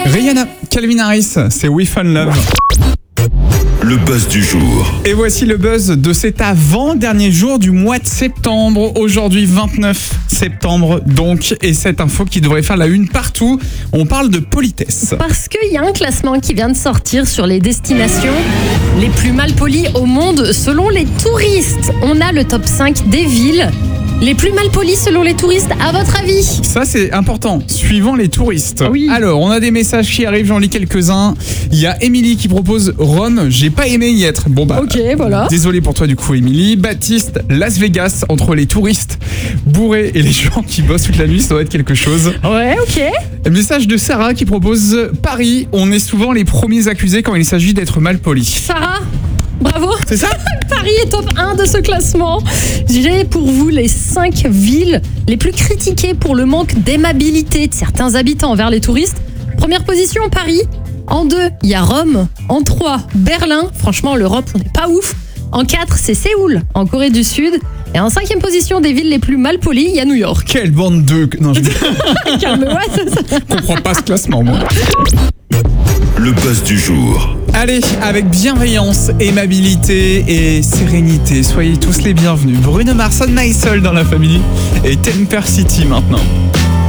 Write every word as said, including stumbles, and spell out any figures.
Rihanna, Calvin Harris, c'est We Found Love. Le buzz du jour. Et voici le buzz de cet avant-dernier jour du mois de septembre. Aujourd'hui, vingt-neuf septembre, donc. Et cette info qui devrait faire la une partout. On parle de politesse. Parce qu'il y a un classement qui vient de sortir sur les destinations les plus mal polies au monde selon les touristes. On a le top cinq des villes les plus mal polies selon les touristes, à votre avis? Ça, c'est important, suivant les touristes. Oui. Alors, on a des messages qui arrivent, j'en lis quelques-uns. Il y a Émilie qui propose Rome, j'ai pas aimé y être. Bon bah, Ok, voilà. Désolé pour toi du coup, Émilie. Baptiste, Las Vegas, entre les touristes bourrés et les gens qui bossent toute la nuit, ça doit être quelque chose. Ouais, ok. Message de Sarah qui propose Paris, on est souvent les premiers accusés quand il s'agit d'être mal poli. Sarah, bravo. C'est ça? Paris est top un de ce classement. J'ai pour vous les cinq villes les plus critiquées pour le manque d'aimabilité de certains habitants envers les touristes. Première position, Paris. En deux, il y a Rome. En trois, Berlin. Franchement, l'Europe, on n'est pas ouf. En quatre, c'est Séoul, en Corée du Sud. Et en cinquième position des villes les plus mal polies, il y a New York. Quelle bande de... Non, je Calme-toi, c'est ça. comprends pas ce classement, moi. Le buzz du jour. Allez, avec bienveillance, aimabilité et sérénité, soyez tous les bienvenus. Bruno Mars, On My Soul dans la famille et Temper City maintenant.